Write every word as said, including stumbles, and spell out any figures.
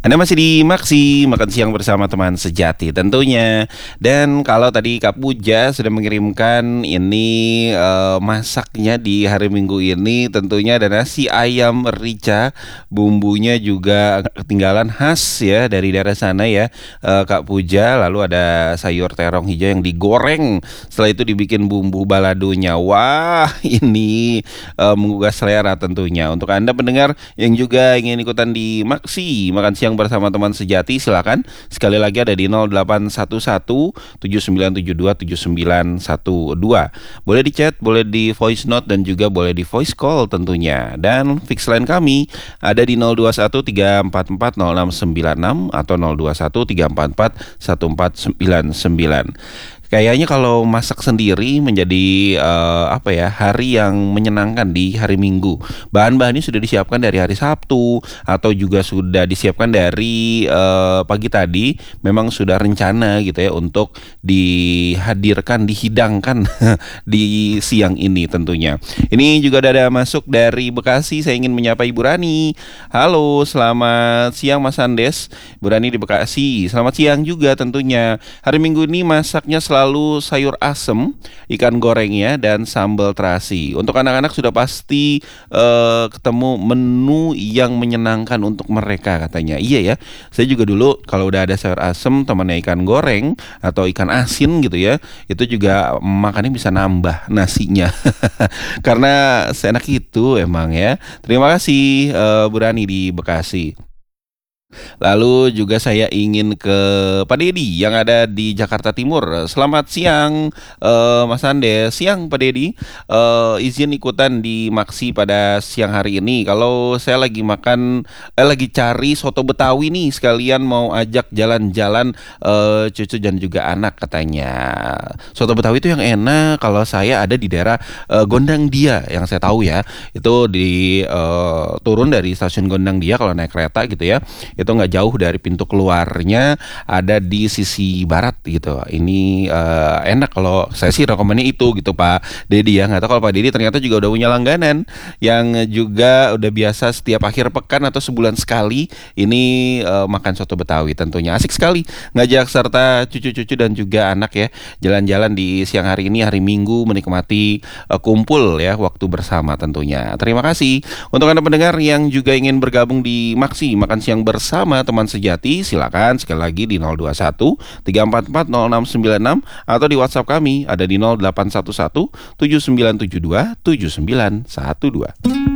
Anda masih di Maksi, makan siang bersama teman sejati tentunya. Dan kalau tadi Kak Puja sudah mengirimkan ini eh, masaknya di hari Minggu ini, tentunya ada nasi ayam rica, bumbunya juga ketinggalan khas ya dari daerah sana ya, eh, Kak Puja. Lalu ada sayur terong hijau yang digoreng, setelah itu dibikin bumbu baladonya. Wah, ini eh, menggugah selera tentunya. Untuk Anda pendengar yang juga ingin ikutan di Maksi, makan siang bersama teman sejati, silakan. Sekali lagi ada di nol delapan satu satu tujuh sembilan tujuh dua tujuh sembilan satu dua. Boleh di chat, boleh di voice note, dan juga boleh di voice call tentunya. Dan fix line kami ada di nol dua satu tiga empat empat nol enam sembilan enam atau nol dua satu tiga empat empat satu empat sembilan sembilan. Kayaknya kalau masak sendiri menjadi eh, apa ya, hari yang menyenangkan di hari Minggu. Bahan-bahannya sudah disiapkan dari hari Sabtu atau juga sudah disiapkan dari eh, pagi tadi. Memang sudah rencana gitu ya untuk dihadirkan, dihidangkan di siang ini tentunya. Ini juga ada masuk dari Bekasi. Saya ingin menyapa Ibu Rani. Halo, selamat siang Mas Andes. Ibu Rani di Bekasi. Selamat siang juga tentunya. Hari Minggu ini masaknya selalu lalu sayur asem, ikan gorengnya, dan sambal terasi. Untuk anak-anak sudah pasti uh, ketemu menu yang menyenangkan untuk mereka katanya. Iya ya, saya juga dulu kalau udah ada sayur asem temannya ikan goreng atau ikan asin gitu ya, itu juga makannya bisa nambah nasinya. Karena seenak itu emang ya. Terima kasih uh, Bu Rani di Bekasi. Lalu juga saya ingin ke Pak Dedi yang ada di Jakarta Timur. Selamat siang eh, Mas Andes. Siang Pak Dedi. Eh, izin ikutan di Maksi pada siang hari ini. Kalau saya lagi makan, eh, lagi cari soto Betawi nih, sekalian mau ajak jalan-jalan eh, cucu dan juga anak katanya. Soto Betawi itu yang enak kalau saya ada di daerah eh, Gondang Dia yang saya tahu ya. Itu di eh, turun dari stasiun Gondang Dia kalau naik kereta gitu ya. Itu nggak jauh dari pintu keluarnya, ada di sisi barat gitu. Ini uh, enak, kalau saya sih rekomennya itu gitu Pak Dedi ya. Nggak tahu kalau Pak Dedi ternyata juga udah punya langganan yang juga udah biasa setiap akhir pekan atau sebulan sekali ini uh, makan soto Betawi tentunya. Asik sekali ngajak serta cucu-cucu dan juga anak ya jalan-jalan di siang hari ini, hari Minggu, menikmati uh, kumpul ya waktu bersama tentunya. Terima kasih untuk Anda pendengar yang juga ingin bergabung di Maksi makan siang bersama sama teman sejati, silakan sekali lagi di nol dua satu tiga empat empat nol enam sembilan enam atau di WhatsApp kami ada di nol delapan satu satu tujuh sembilan tujuh dua tujuh sembilan satu dua.